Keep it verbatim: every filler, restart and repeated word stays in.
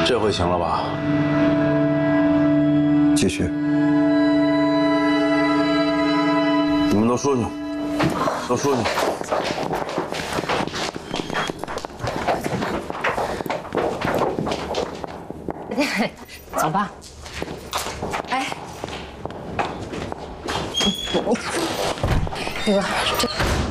这回行了吧？ 继续。 你们都说去，都说去。 走吧。哎，哥，这